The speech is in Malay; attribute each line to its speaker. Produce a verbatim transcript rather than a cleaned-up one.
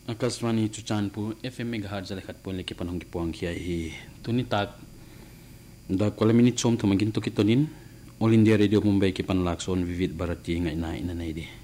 Speaker 1: Akaswani Chuchanpu F M megahertz lekhat pon leki panong gipuang kia hi tuni tak da kola minute som thumagin to kitonin All India Radio Mumbai ki panlakson Vivid Bharati ngai na ina nei di